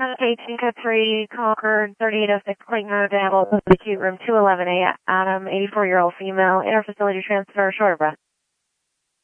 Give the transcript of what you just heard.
18 Code 3, Concord, 3806 Clayton Road, Danville, acute room 211A, Adam, 84-year-old female, interfacility transfer, short breath.